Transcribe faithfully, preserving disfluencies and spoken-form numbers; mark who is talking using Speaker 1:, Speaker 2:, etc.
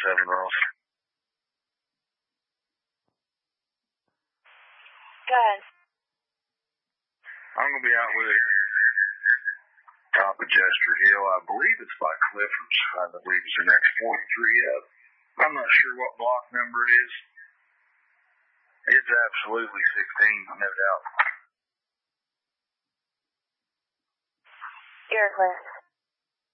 Speaker 1: seven, Ross.
Speaker 2: Go ahead.
Speaker 1: I'm going to be out with it here. Top of Jester Hill. I believe it's by Clifford's. I believe it's the next point three up. I'm not sure what block number it is. It's absolutely sixteen, no doubt.
Speaker 2: You're clear.